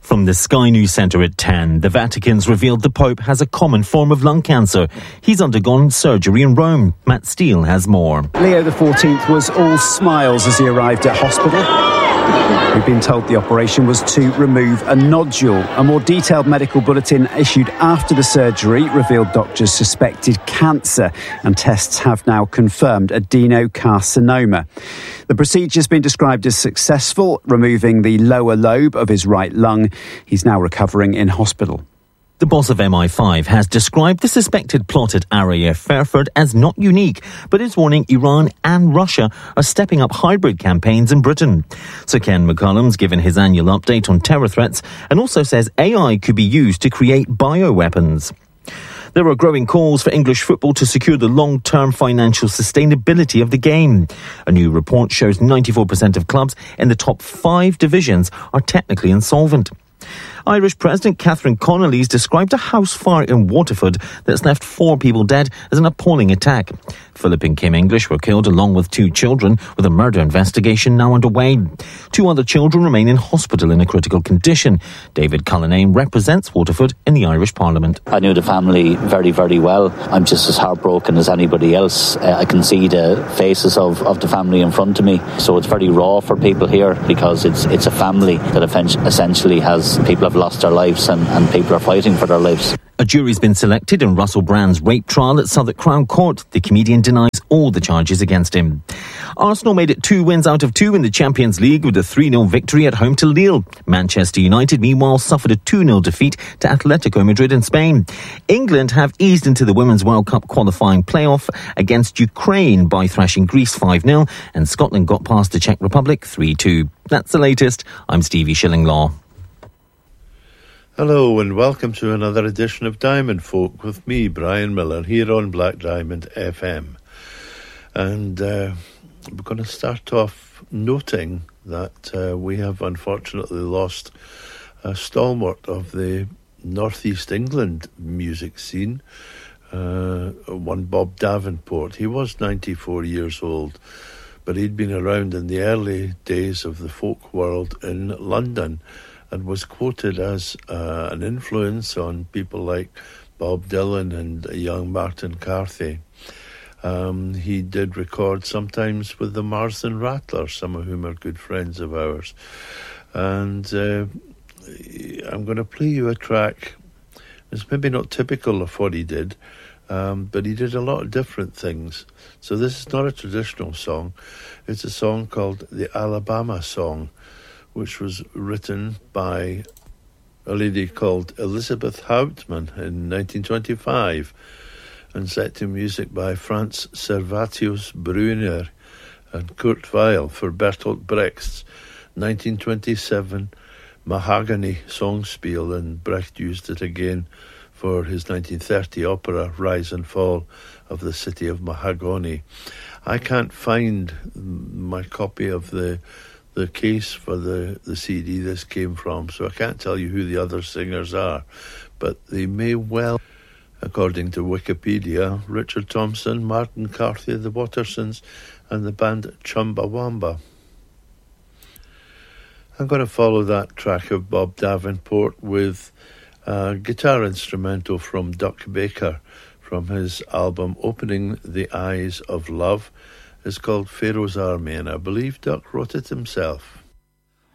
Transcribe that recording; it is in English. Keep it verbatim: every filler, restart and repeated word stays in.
From the Sky News Centre at ten, the Vatican's revealed the Pope has a common form of lung cancer. He's undergone surgery in Rome. Matt Steele has more. Leo the fourteenth was all smiles as he arrived at hospital. We've been told the operation was to remove a nodule. A more detailed medical bulletin issued after the surgery revealed doctors suspected cancer, and tests have now confirmed adenocarcinoma. The procedure has been described as successful, removing the lower lobe of his right lung. He's now recovering in hospital. The boss of M I five has described the suspected plot at Area Fairford as not unique, but is warning Iran and Russia are stepping up hybrid campaigns in Britain. Sir Ken McCullum's given his annual update on terror threats and also says A I could be used to create bioweapons. There are growing calls for English football to secure the long-term financial sustainability of the game. A new report shows ninety-four percent of clubs in the top five divisions are technically insolvent. Irish President Catherine Connolly's described a house fire in Waterford that's left four people dead as an appalling attack. Philip and Kim English were killed along with two children, with a murder investigation now underway. Two other children remain in hospital in a critical condition. David Cullinane represents Waterford in the Irish Parliament. I knew the family very, very well. I'm just as heartbroken as anybody else. Uh, I can see the faces of, of the family in front of me. So it's very raw for people here because it's it's a family that essentially has people have lost their lives and, and people are fighting for their lives. A jury's been selected in Russell Brand's rape trial at Southwark Crown Court. The comedian denies all the charges against him. Arsenal made it two wins out of two in the Champions League with a three nil victory at home to Lille. Manchester United, meanwhile, suffered a two nil defeat to Atletico Madrid in Spain. England have eased into the Women's World Cup qualifying playoff against Ukraine by thrashing Greece five nil, and Scotland got past the Czech Republic three two. That's the latest. I'm Stevie Shillinglaw. Hello and welcome to another edition of Diamond Folk with me, Brian Miller, here on Black Diamond F M. And uh, we're going to start off noting that uh, we have unfortunately lost a stalwart of the northeast England music scene, uh, one Bob Davenport. He was ninety-four years old, but he'd been around in the early days of the folk world in London, and was quoted as uh, an influence on people like Bob Dylan and young Martin Carthy. Um, he did record sometimes with the Marsden Rattlers, some of whom are good friends of ours. And uh, I'm going to play you a track. It's maybe not typical of what he did, um, but he did a lot of different things. So this is not a traditional song. It's a song called the Alabama Song, which was written by a lady called Elizabeth Hauptmann in nineteen twenty-five and set to music by Franz Servatius Brunner and Kurt Weill for Bertolt Brecht's nineteen twenty-seven Mahagony Songspiel, and Brecht used it again for his nineteen thirty opera Rise and Fall of the City of Mahagony. I can't find my copy of the the case for the, the C D this came from, so I can't tell you who the other singers are, but they may well, according to Wikipedia, Richard Thompson, Martin Carthy, the Wattersons, and the band Chumbawamba. I'm going to follow that track of Bob Davenport with a guitar instrumental from Duck Baker from his album Opening the Eyes of Love. It's called Pharaoh's Army, and I believe Duck wrote it himself.